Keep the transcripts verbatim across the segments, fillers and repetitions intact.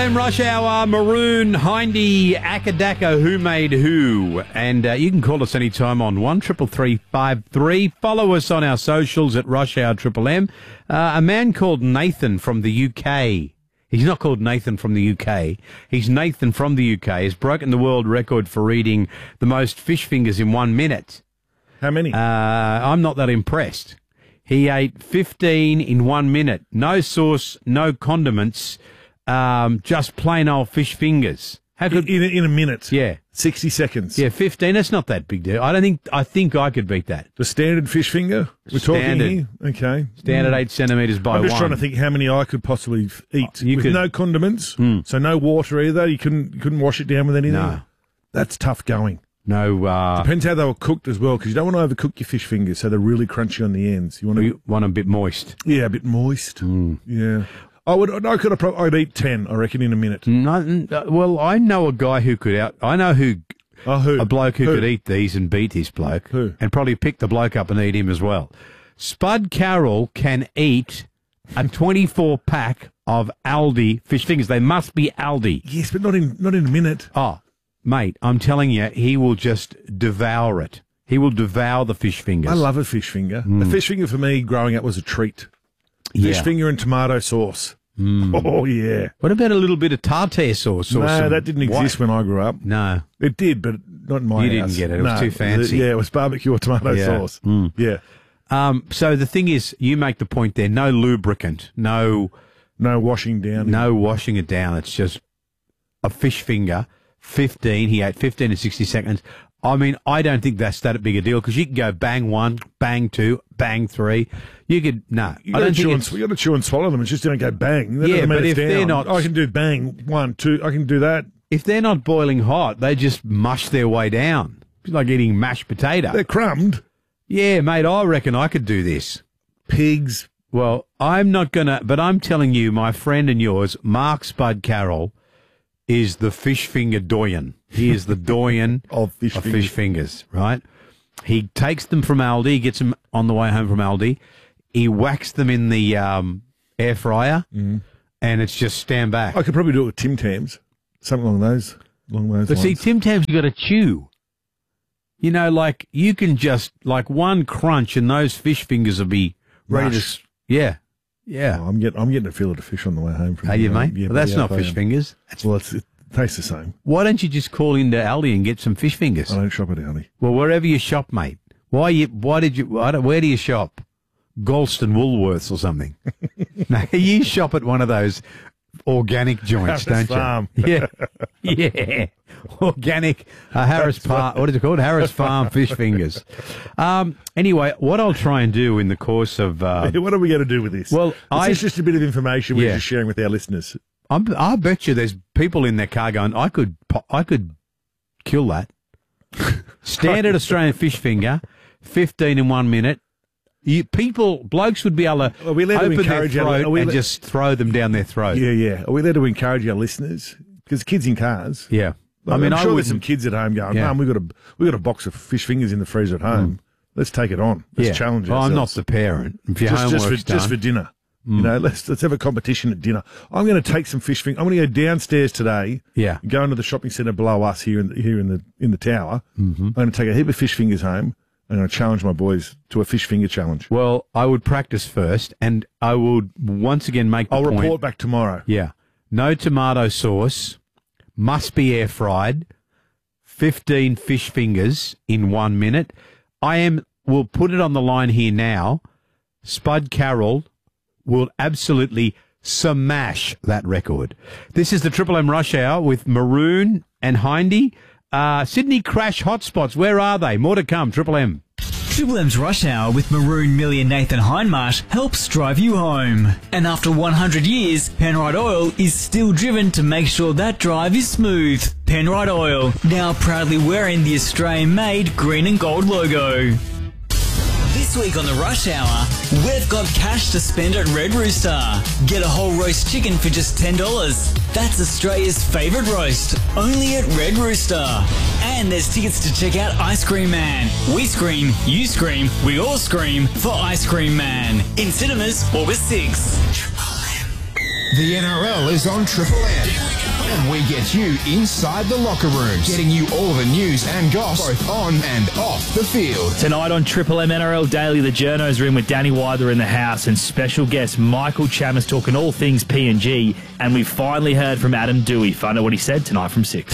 In Rush Hour, Maroon, Hindy, Akadaka, Who Made Who? And uh, you can call us anytime on one triple three five three. Follow us on our socials at Rush Hour Triple M. Uh, a man called Nathan from the U K. He's not called Nathan from the U K. He's Nathan from the U K. Has broken the world record for eating the most fish fingers in one minute. How many? Uh, I'm not that impressed. He ate fifteen in one minute. No sauce, no condiments. Um, just plain old fish fingers. How could in, in a minute? Yeah, sixty seconds. yeah, fifteen. That's not that big deal. I don't think. I think I could beat that. The standard fish finger. We're Standard. talking here. Okay. Standard eight centimeters by I'm just one. trying to think how many I could possibly f- eat You with could- no condiments, so no water either. You couldn't you couldn't wash it down with anything. No. That's tough going. No, uh, Depends how they were cooked as well, because you don't want to overcook your fish fingers, so they're really crunchy on the ends. You want to, you want a bit moist. yeah, a bit moist. Hmm. Yeah. I would. I could. Pro- I'd eat ten. I reckon in a minute. No, uh, well, I know a guy who could out. I know who Oh, who? a bloke who, Who? could eat these and beat this bloke, Who? and probably pick the bloke up and eat him as well. Spud Carroll can eat a twenty-four pack of Aldi fish fingers. They must be Aldi. Yes, but not in not in a minute. Oh, mate, I'm telling you, he will just devour it. He will devour the fish fingers. I love a fish finger. A fish finger for me growing up was a treat. Fish Yeah. finger and tomato sauce. Oh yeah. What about a little bit of tartare sauce? Or No, some that didn't exist white- when I grew up. No. It did, but not in my You house. didn't get it. It was No, too fancy. Yeah, it was barbecue or tomato Yeah. sauce. Yeah. Um, so the thing is, you make the point there, no lubricant, no No washing down. no washing it down. It's just a fish finger, fifteen. He ate fifteen in sixty seconds. I mean, I don't think that's that big a deal, because you can go bang one, bang two, bang three. You could, no. You I got don't to chew think and it's, sw- you got to chew and swallow them. It's just don't go bang. That Yeah, doesn't mean but it's if they're down. not- I can do bang one, two. I can do that. if they're not boiling hot, they just mush their way down. It's like eating mashed potato. They're crumbed. Yeah, mate, I reckon I could do this. Pigs. Well, I'm not going to, but I'm telling you, my friend and yours, Mark Spud Carroll, is the fish finger doyen. He is the doyen Of fish of fingers. fish fingers, right? He takes them from Aldi, gets them on the way home from Aldi. He whacks them in the um, air fryer, and it's just stand back. I could probably do it with Tim Tams. Something along those, along those But see, lines. Tim Tams, you got to chew. You know, like you can just like one crunch, and those fish fingers will be ready to. Mush. s- Yeah, yeah. Oh, I'm getting, I'm getting a fillet of fish on the way home from. Are you, uh, mate? Yeah, well, that's bloody not hell, I fish am. fingers. Well, it's, it tastes the same. Why don't you just call into Aldi and get some fish fingers? I don't shop at Aldi. Well, wherever you shop, mate. Why you? Why did you? Why do- Where do you shop? Galston Woolworths or something? No, you shop at one of those organic joints, Harris don't Farm. you? Yeah, yeah. Organic uh, Harris Farm. What is it called? Harris Farm fish fingers. Um. Anyway, what I'll try and do in the course of, uh, What are we going to do with this? Well, This I- is just a bit of information we're Yeah. just sharing with our listeners. I'm, I bet you there's people in their car going, I could, po- I could kill that. Standard Australian fish finger, fifteen in one minute. You, people, blokes would be able to Are we allowed to open their encourage our- throat are we and let- just throw them down their throat. Yeah, yeah. Are we there to encourage our listeners? Because kids in cars. Yeah. I mean, I'm I sure would there's some kids at home going, Yeah. Mum, we've got a we got a box of fish fingers in the freezer at home. Let's take it on. Let's yeah. challenge Well, I'm not ourselves. the parent. If your just, just, homework's for, just for done, dinner. You know, let's let's have a competition at dinner. I'm going to take some fish fingers. I'm going to go downstairs today. Yeah. Go into the shopping centre below us here in the, here in the in the tower. Mm-hmm. I'm going to take a heap of fish fingers home. I'm going to challenge my boys to a fish finger challenge. well, I would practice first, and I would once again make the I'll point. report back tomorrow. Yeah. No tomato sauce, must be air fried, fifteen fish fingers in one minute. I am, we'll put it on the line here now. Spud Carroll will absolutely smash that record. This is the Triple M Rush Hour with Maroon and Hindy. Uh, Sydney crash hotspots, where are they? More to come, Triple M. Triple M's Rush Hour with Maroon Millie and Nathan Hindmarsh helps drive you home. And after one hundred years, Penrite Oil is still driven to make sure that drive is smooth. Penrite Oil, now proudly wearing the Australian-made green and gold logo. This week on the Rush Hour, we've got cash to spend at Red Rooster. Get a whole roast chicken for just ten dollars. That's Australia's favourite roast, only at Red Rooster. And there's tickets to check out Ice Cream Man. We scream, you scream, we all scream for Ice Cream Man. In cinemas, August sixth. The N R L is on Triple M. And we get you inside the locker rooms, getting you all the news and goss, both on and off the field. Tonight on Triple M N R L Daily, the Journos are in with Danny Wyther in the house and special guest Michael Chammas talking all things P and G. And we finally heard from Adam Dewey. Find out what he said tonight from six.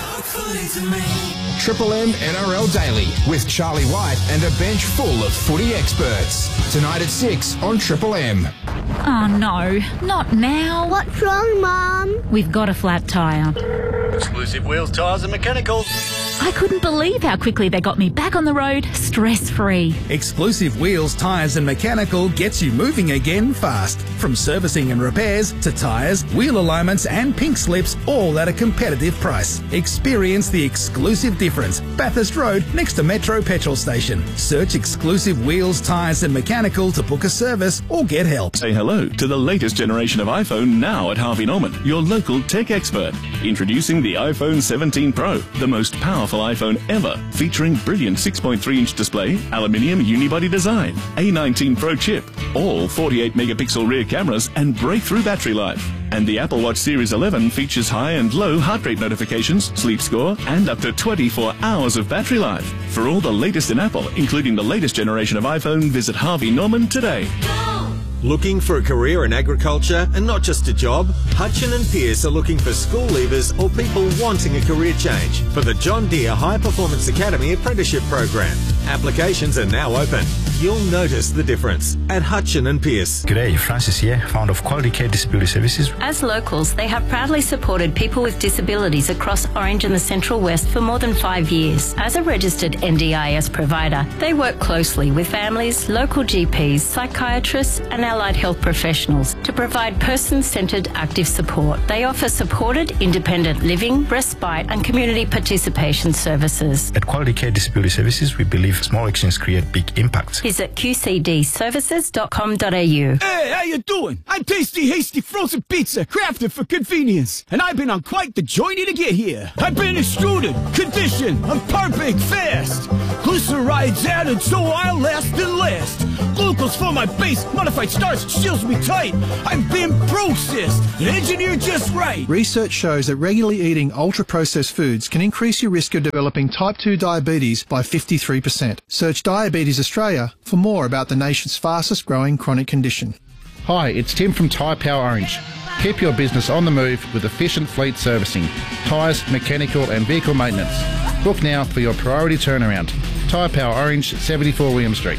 Triple M N R L Daily with Charlie White and a bench full of footy experts. Tonight at six on Triple M. Oh no, not now. What's wrong, Mum? We've got a flat tyre. Exclusive Wheels, Tyres and Mechanicals. I couldn't believe how quickly they got me back on the road, stress-free. Exclusive Wheels, Tyres and Mechanical gets you moving again fast. From servicing and repairs to tyres, wheel alignments and pink slips, all at a competitive price. Experience the exclusive difference. Bathurst Road next to Metro Petrol Station. Search Exclusive Wheels, Tyres and Mechanical to book a service or get help. Say hello to the latest generation of iPhone now at Harvey Norman, your local tech expert. Introducing the iPhone seventeen Pro, the most powerful iPhone ever, featuring brilliant six point three inch display, aluminium unibody design, A nineteen Pro chip, all forty-eight megapixel rear cameras and breakthrough battery life. And the Apple Watch Series eleven features high and low heart rate notifications, sleep score, and up to twenty-four hours of battery life. For all the latest in Apple, including the latest generation of iPhone, visit Harvey Norman today. Looking for a career in agriculture and not just a job? Hutchin and Pearce are looking for school leavers or people wanting a career change for the John Deere High Performance Academy Apprenticeship Program. Applications are now open. You'll notice the difference at Hutchin and Pearce. G'day, Francis here, founder of Quality Care Disability Services. As locals, they have proudly supported people with disabilities across Orange and the Central West for more than five years. As a registered N D I S provider, they work closely with families, local G Ps, psychiatrists and allied health professionals to provide person-centred active support. They offer supported independent living, respite and community participation services. At Quality Care Disability Services, we believe small actions create big impacts. Visit q c d services dot com dot a u. Hey, how you doing? I'm Tasty Hasty Frozen Pizza, crafted for convenience. And I've been on quite the journey to get here. I've been extruded, conditioned, and perfect fast. Glycerides added so I'll last and last. Glucose for my base, modified starch seals me tight. I've been processed and engineered just right. Research shows that regularly eating ultra-processed foods can increase your risk of developing type two diabetes by fifty-three percent. Search Diabetes Australia for more about the nation's fastest growing chronic condition. Hi, it's Tim from Tyre Power Orange. Keep your business on the move with efficient fleet servicing, tyres, mechanical and vehicle maintenance. Book now for your priority turnaround. Tyre Power Orange, seventy-four William Street.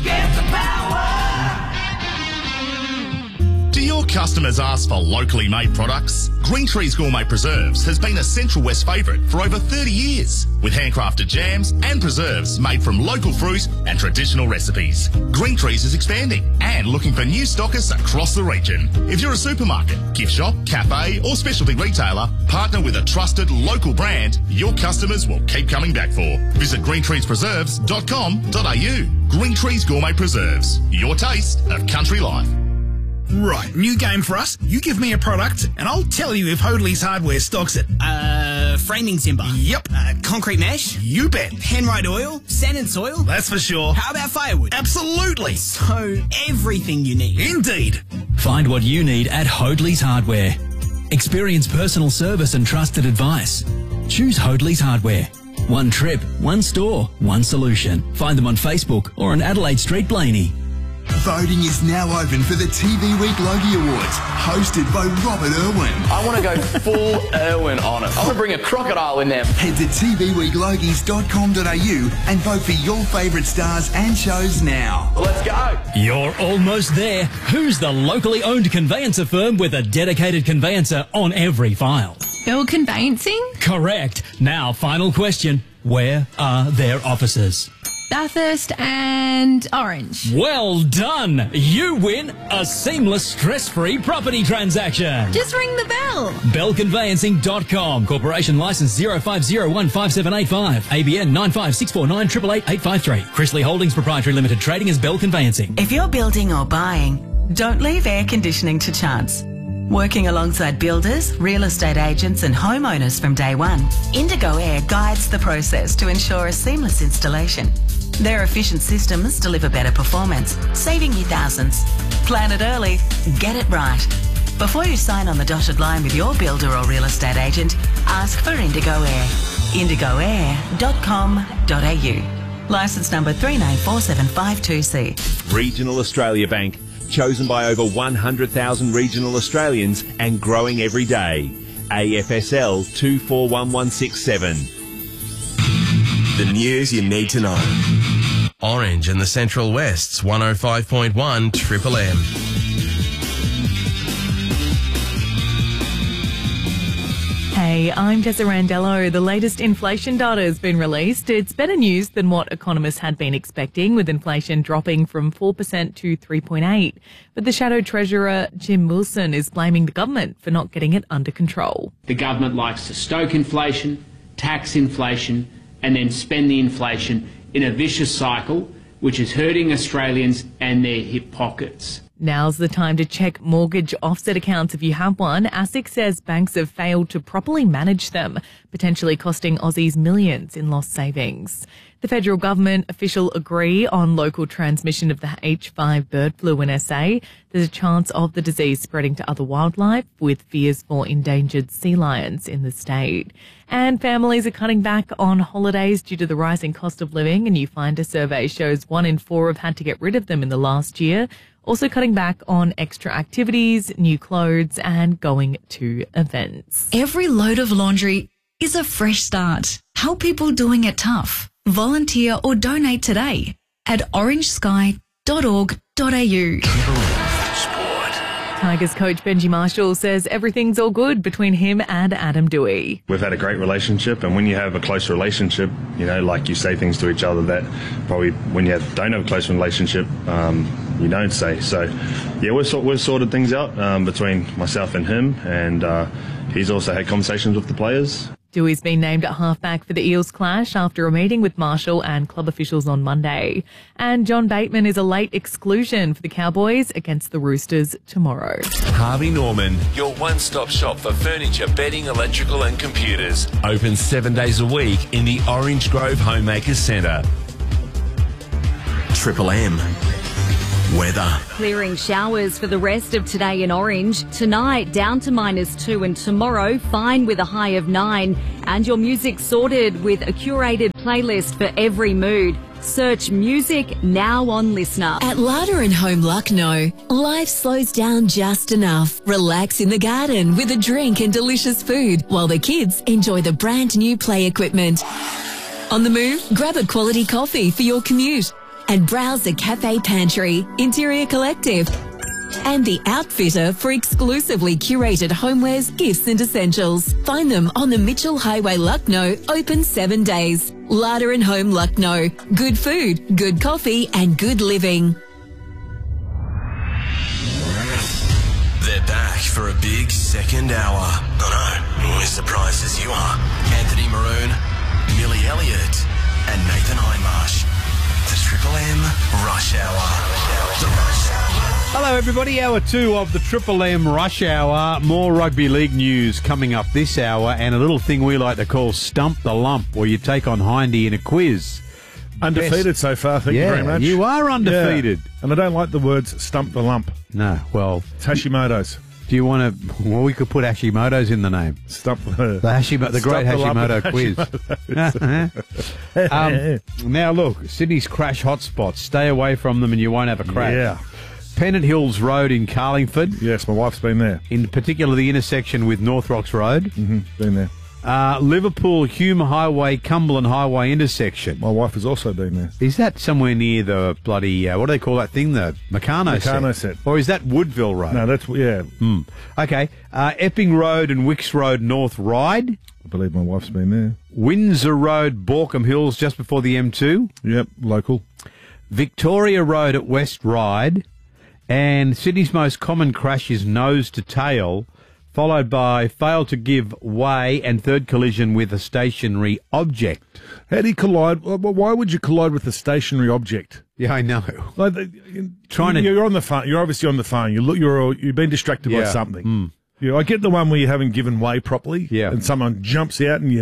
Do your customers ask for locally made products? Green Trees Gourmet Preserves has been a Central West favourite for over thirty years, with handcrafted jams and preserves made from local fruit and traditional recipes. Green Trees is expanding and looking for new stockists across the region. If you're a supermarket, gift shop, cafe or specialty retailer, partner with a trusted local brand your customers will keep coming back for. Visit green trees preserves dot com dot a u. Green Trees Gourmet Preserves, your taste of country life. Right, new game for us. You give me a product, and I'll tell you if Hoadley's Hardware stocks it. Uh, framing timber. Yep. Uh, concrete mesh. You bet. Penrite oil. Sand and soil. That's for sure. How about firewood? Absolutely. So, everything you need. Indeed. Find what you need at Hoadley's Hardware. Experience personal service and trusted advice. Choose Hoadley's Hardware. One trip, one store, one solution. Find them on Facebook or on Adelaide Street, Blaney. Voting is now open for the T V Week Logie Awards, hosted by Robert Irwin. I want to go full Irwin on it. I want to bring a crocodile in there. Head to t v week logies dot com dot a u and vote for your favourite stars and shows now. Let's go. You're almost there. Who's the locally owned conveyancer firm with a dedicated conveyancer on every file? Bell Conveyancing? Correct. Now, final question. Where are their offices? Bathurst and Orange. Well done! You win a seamless, stress-free property transaction. Just ring the bell. bell conveyancing dot com. Corporation licence zero five zero one five seven eight five. A B N nine five six four nine eight eight eight eight five three. Chrisley Holdings Proprietary Limited. Trading as Bell Conveyancing. If you're building or buying, don't leave air conditioning to chance. Working alongside builders, real estate agents and homeowners from day one, Indigo Air guides the process to ensure a seamless installation. Their efficient systems deliver better performance, saving you thousands. Plan it early, get it right. Before you sign on the dotted line with your builder or real estate agent, ask for Indigo Air. indigo air dot com dot a u. Licence number three nine four seven five two C. Regional Australia Bank, chosen by over one hundred thousand regional Australians and growing every day. A F S L two four one one six seven. The news you need to know. Orange and the Central West's one oh five point one Triple M. Hey, I'm Tessa Randello. The latest inflation data has been released. It's better news than what economists had been expecting, with inflation dropping from four percent to three point eight. But the Shadow Treasurer, Jim Wilson, is blaming the government for not getting it under control. The government likes to stoke inflation, tax inflation, and then spend the inflation in a vicious cycle, which is hurting Australians and their hip pockets. Now's the time to check mortgage offset accounts if you have one. ASIC says banks have failed to properly manage them, potentially costing Aussies millions in lost savings. The federal government official agree on local transmission of the H five bird flu in S A. There's a chance of the disease spreading to other wildlife, with fears for endangered sea lions in the state. And families are cutting back on holidays due to the rising cost of living. A new Finder survey shows one in four have had to get rid of them in the last year. Also cutting back on extra activities, new clothes, and going to events. Every load of laundry is a fresh start. Help people doing it tough. Volunteer or donate today at orange sky dot org dot a u. Tigers coach Benji Marshall says everything's all good between him and Adam Doueihi. We've had a great relationship, and when you have a close relationship, you know, like you say things to each other that probably when you have, don't have a close relationship, um, you don't say. So, yeah, we've, we've sorted things out um, between myself and him, and uh, he's also had conversations with the players. Doueihi's been named at halfback for the Eels clash after a meeting with Marshall and club officials on Monday. And John Bateman is a late exclusion for the Cowboys against the Roosters tomorrow. Harvey Norman, your one-stop shop for furniture, bedding, electrical and computers. Open seven days a week in the Orange Grove Homemakers Centre. Triple M. Weather. Clearing showers for the rest of today in Orange. Tonight down to minus two, and tomorrow fine with a high of nine. And your music sorted with a curated playlist for every mood. Search music now on Listener. At Larder and Home Lucknow, life slows down just enough. Relax in the garden with a drink and delicious food while the kids enjoy the brand new play equipment. On the move, grab a quality coffee for your commute and browse the Cafe Pantry, Interior Collective, and The Outfitter for exclusively curated homewares, gifts and essentials. Find them on the Mitchell Highway, Lucknow, open seven days. Larder and Home Lucknow. Good food, good coffee and good living. They're back for a big second hour. I know, as surprised as you are. Anthony Maroon, Millie Elliott and Nathan Hindmarsh. The Triple M Rush Hour. The Rush Hour. Hello everybody, hour two of the Triple M Rush Hour. More rugby league news coming up this hour, and a little thing we like to call Stump the Lump, where you take on Hindy in a quiz. Undefeated Best. so far, thank yeah, you very much. You are undefeated. Yeah. And I don't like the words stump the lump. No, well... It's Hashimoto's. Do you want to... Well, we could put Hashimoto's in the name. Stump the... The, Hashimo, the great the Hashimoto quiz. um, now, look, Sydney's crash hotspots. Stay away from them and you won't have a crash. Yeah. Pennant Hills Road in Carlingford. Yes, my wife's been there. In particular, the intersection with North Rocks Road. Mm-hmm, been there. Uh, Liverpool Hume Highway, Cumberland Highway intersection. My wife has also been there. Is that somewhere near the bloody, uh, what do they call that thing, the Meccano set? Meccano set. Or is that Woodville Road? No, that's, yeah. Hmm. Okay. Uh, Epping Road and Wicks Road, North Ryde. I believe my wife's been there. Windsor Road, Borkham Hills, just before the M two. Yep, local. Victoria Road at West Ryde. And Sydney's most common crash is nose to tail, followed by fail to give way and third collision with a stationary object. How do you collide? Why would you collide with a stationary object? Yeah, I know. Like, Trying to, you're on the phone. You're obviously on the phone. You look. You're you've been distracted yeah. by something. Mm. Yeah, I get the one where you haven't given way properly. Yeah. And someone jumps out and you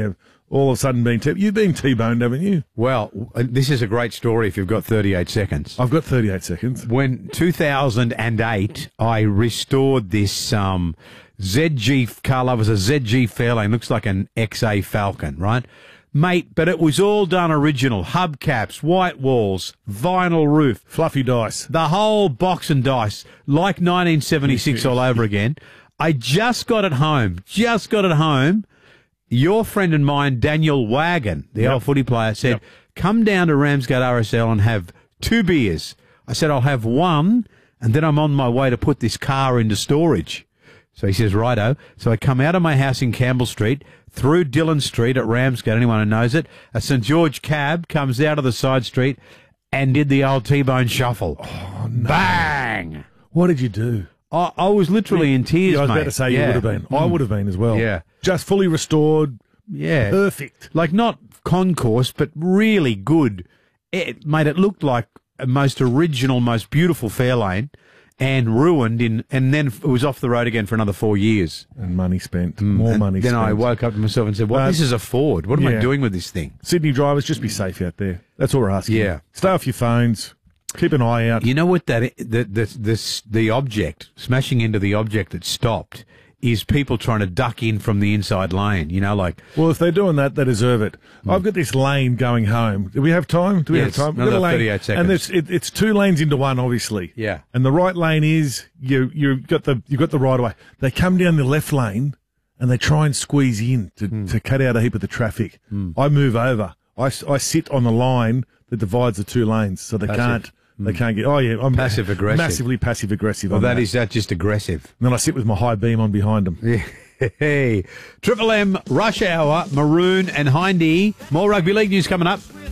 all of a sudden being T. You've been T-boned, haven't you? Well, uh, this is a great story if you've got thirty-eight seconds. I've got thirty-eight seconds. When two thousand eight, I restored this um, Z G car. It was a Z G Fairlane. Looks like an X A Falcon, right? Mate, but it was all done original. Hubcaps, white walls, vinyl roof. Fluffy dice. The whole box and dice, like nineteen seventy-six all over again. I just got it home. Just got it home. Your friend and mine, Daniel Wagon, the Yep. old footy player, said, Yep. come down to Ramsgate R S L and have two beers. I said, I'll have one, and then I'm on my way to put this car into storage. So he says, righto. So I come out of my house in Campbell Street, through Dillon Street at Ramsgate, anyone who knows it. A St George cab comes out of the side street and did the old T-bone shuffle. Oh, no. Bang! What did you do? I, I was literally in tears, Yeah, I was mate. about to say Yeah. you would have been. I Mm. would have been as well. Yeah. Just fully restored. Yeah. Perfect. Like, not concourse, but really good. It, mate, it looked like a most original, most beautiful Fairlane, and ruined in, and then it was off the road again for another four years. And money spent. More And money then spent. I woke up to myself and said, well, Uh, this is a Ford. What am I yeah. doing with this thing? Sydney drivers, just be safe out there. That's all we're asking. Yeah. Stay off your phones. Keep an eye out. You know what that the the this the object smashing into the object that stopped is people trying to duck in from the inside lane. You know, like Well, if they're doing that, they deserve it. I've got this lane going home. Do we have time? Do we Yes, have time? We've got another a lane, thirty-eight seconds. And it's, it, it's two lanes into one, obviously. Yeah. And the right lane is you. You got the you got the right of way. They come down the left lane and they try and squeeze in to, Hmm. to cut out a heap of the traffic. I move over. I, s- I sit on the line that divides the two lanes, so they Passive. can't they can't get. Oh yeah, I'm Passive aggressive. massively passive aggressive. well, on that that is that just aggressive. And then I sit with my high beam on behind them. Hey, Triple M, Rush Hour, Maroon and Hindy. More rugby league news coming up.